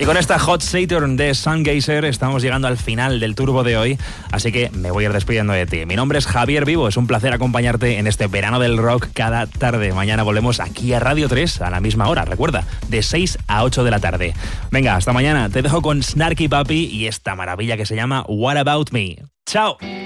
Y con esta Hot Saturn de Sungazer estamos llegando al final del turbo de hoy, así que me voy a ir despidiendo de ti. Mi nombre es Javier Vivo, es un placer acompañarte en este verano del rock cada tarde. Mañana volvemos aquí a Radio 3 a la misma hora, recuerda, de 6 a 8 de la tarde. Venga, hasta mañana, te dejo con Snarky Puppy y esta maravilla que se llama What About Me. ¡Chao!